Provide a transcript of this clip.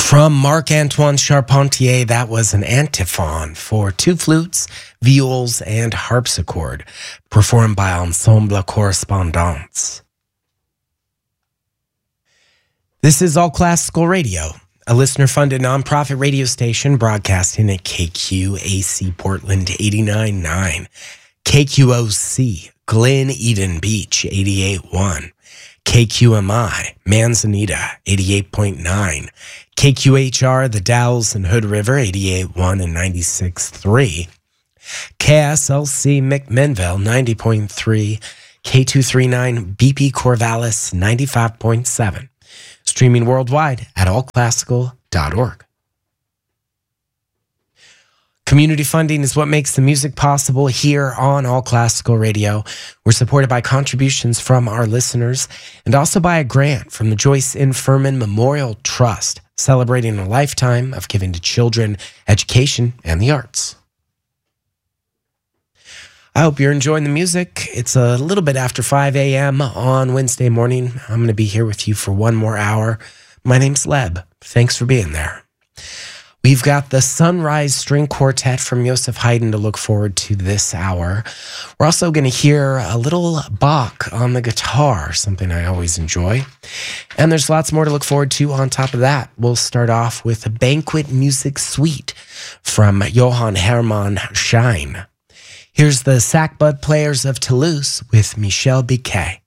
From Marc-Antoine Charpentier, that was an antiphon for two flutes, viols, and harpsichord, performed by Ensemble Correspondance. This is All Classical Radio, a listener-funded nonprofit radio station broadcasting at KQAC Portland 89.9, KQOC Glen Eden Beach 88.1, KQMI Manzanita 88.9, KQHR The Dalles and Hood River 88.1 and 96.3, KSLC McMinnville 90.3, K239 BP Corvallis 95.7, streaming worldwide at allclassical.org. Community funding is what makes the music possible here on All Classical Radio. We're supported by contributions from our listeners and also by a grant from the Joyce N. Furman Memorial Trust, celebrating a lifetime of giving to children, education, and the arts. I hope you're enjoying the music. It's a little bit after 5 a.m. on Wednesday morning. I'm going to be here with you for one more hour. My name's Leb. Thanks for being there. We've got the Sunrise String Quartet from Joseph Haydn to look forward to this hour. We're also going to hear a little Bach on the guitar, something I always enjoy. And there's lots more to look forward to on top of that. We'll start off with a banquet music suite from Johann Hermann Schein. Here's the Sackbud Players of Toulouse with Michel Biquet.